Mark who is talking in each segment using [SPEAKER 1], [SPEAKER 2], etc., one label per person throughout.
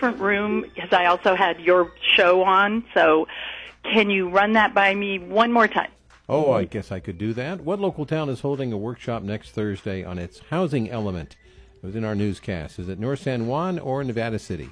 [SPEAKER 1] different room because I also had your show on. So can you run that by me one more time?
[SPEAKER 2] Oh, I guess I could do that. What local town is holding a workshop next Thursday on its housing element? It was in our newscast. Is it North San Juan or Nevada City?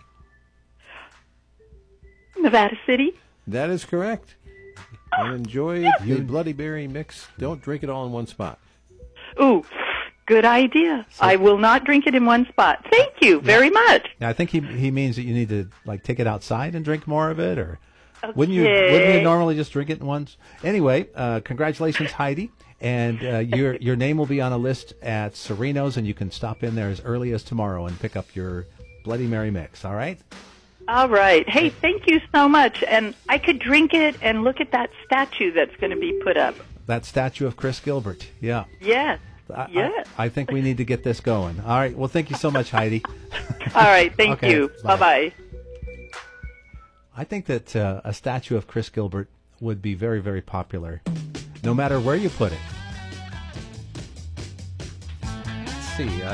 [SPEAKER 1] Nevada City.
[SPEAKER 2] That is correct. And enjoy the Bloody Mary mix. Don't drink it all in one spot.
[SPEAKER 1] Ooh, good idea. I will not drink it in one spot. Thank you very much.
[SPEAKER 3] Yeah, I think he means that you need to take it outside and drink more of it, or
[SPEAKER 1] Okay.
[SPEAKER 3] wouldn't you normally just drink it in once? Anyway, congratulations, Heidi, and your name will be on a list at Sereno's, and you can stop in there as early as tomorrow and pick up your Bloody Mary mix. All right.
[SPEAKER 1] All right. Hey, thank you so much. And I could drink it and look at that statue that's going to be put up.
[SPEAKER 3] That statue of Chris Gilbert. Yeah.
[SPEAKER 1] Yes.
[SPEAKER 3] Yes. I think we need to get this going. All right. Well, thank you so much, Heidi.
[SPEAKER 1] All right. Thank you.
[SPEAKER 3] Bye.
[SPEAKER 1] Bye-bye.
[SPEAKER 3] I think that a statue of Chris Gilbert would be very, very popular, no matter where you put it. Let's see.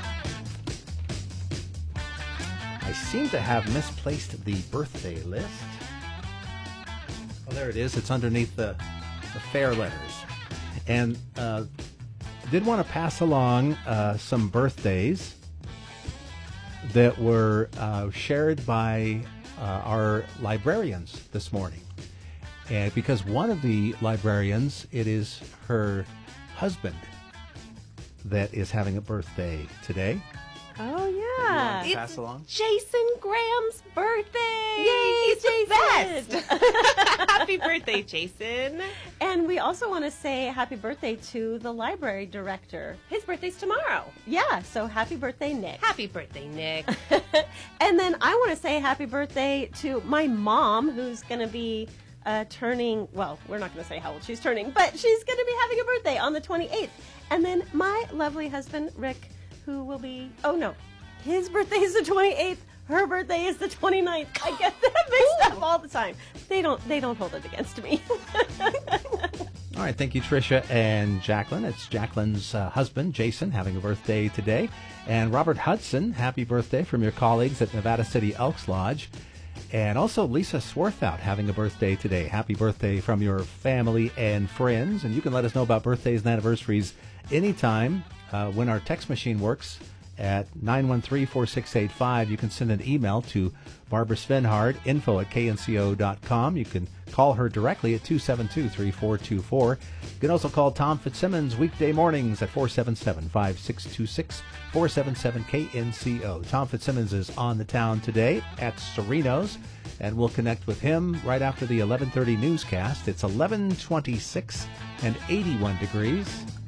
[SPEAKER 3] I seem to have misplaced the birthday list. Oh, there it is. It's underneath the fair letters. And did want to pass along some birthdays that were shared by our librarians this morning. And because one of the librarians, it is her husband that is having a birthday today.
[SPEAKER 4] Oh, yeah.
[SPEAKER 3] It's pass along?
[SPEAKER 4] Jason Graham's birthday.
[SPEAKER 5] Yay,
[SPEAKER 4] He's
[SPEAKER 5] Jason.
[SPEAKER 4] the best.
[SPEAKER 5] Happy birthday, Jason.
[SPEAKER 4] And we also want to say happy birthday to the library director.
[SPEAKER 5] His birthday's tomorrow.
[SPEAKER 4] Yeah, so happy birthday, Nick.
[SPEAKER 5] Happy birthday, Nick.
[SPEAKER 4] And then I want to say happy birthday to my mom, who's going to be turning, well, we're not going to say how old she's turning, but she's going to be having a birthday on the 28th. And then my lovely husband, Rick, who will be, oh no, his birthday is the 28th, her birthday is the 29th. I get that mixed up all the time. They don't hold it against me.
[SPEAKER 3] All right, thank you, Tricia and Jacqueline. It's Jacqueline's husband, Jason, having a birthday today. And Robert Hudson, happy birthday from your colleagues at Nevada City Elks Lodge. And also Lisa Swarthout having a birthday today. Happy birthday from your family and friends. And you can let us know about birthdays and anniversaries anytime when our text machine works at 913-4685. You can send an email to Barbara Svenhard, info@knco.com. You can call her directly at 272-3424. You can also call Tom Fitzsimmons weekday mornings at 477-5626, 477-KNCO. Tom Fitzsimmons is on the town today at Sereno's, and we'll connect with him right after the 11:30 newscast. It's 11:26 and 81 degrees.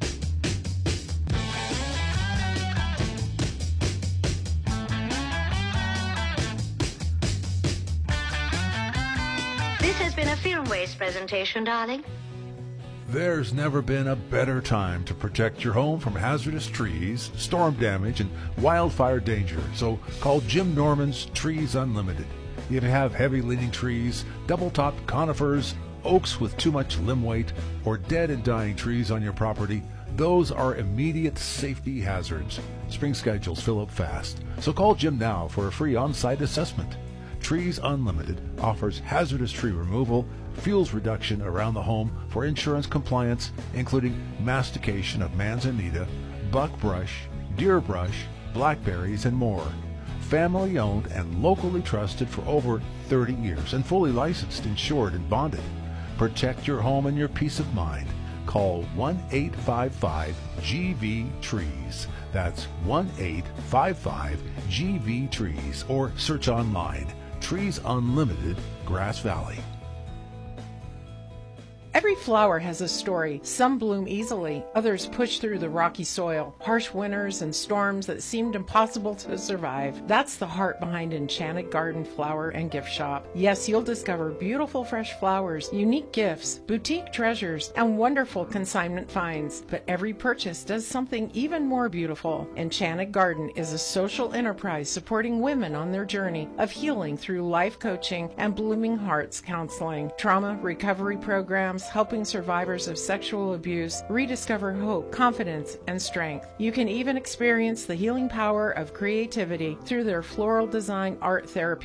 [SPEAKER 6] Been a Film Waste presentation, darling.
[SPEAKER 7] There's never been a better time to protect your home from hazardous trees, storm damage, and wildfire danger. So call Jim Norman's Trees Unlimited. If you have heavy-leaning trees, double-topped conifers, oaks with too much limb weight, or dead and dying trees on your property, those are immediate safety hazards. Spring schedules fill up fast. So call Jim now for a free on-site assessment. Trees Unlimited offers hazardous tree removal, fuels reduction around the home for insurance compliance, including mastication of manzanita, buckbrush, deer brush, blackberries, and more. Family owned and locally trusted for over 30 years and fully licensed, insured, and bonded. Protect your home and your peace of mind. Call 1-855-GV-TREES. That's 1-855-GV-TREES, or search online. Trees Unlimited, Grass Valley.
[SPEAKER 8] Every flower has a story. Some bloom easily, others push through the rocky soil, harsh winters and storms that seemed impossible to survive. That's the heart behind Enchanted Garden Flower and Gift Shop. Yes, you'll discover beautiful fresh flowers, unique gifts, boutique treasures, and wonderful consignment finds. But every purchase does something even more beautiful. Enchanted Garden is a social enterprise supporting women on their journey of healing through life coaching and blooming hearts counseling, trauma recovery programs, helping survivors of sexual abuse rediscover hope, confidence, and strength. You can even experience the healing power of creativity through their floral design art therapy